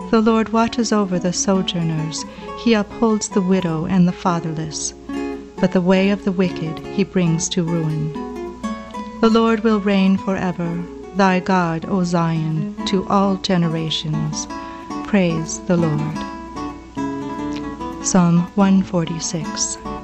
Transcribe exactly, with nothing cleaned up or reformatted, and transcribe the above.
The Lord watches over the sojourners, he upholds the widow and the fatherless, but the way of the wicked he brings to ruin. The Lord will reign forever, thy God, O Zion, to all generations. Praise the Lord. Psalm one forty-six.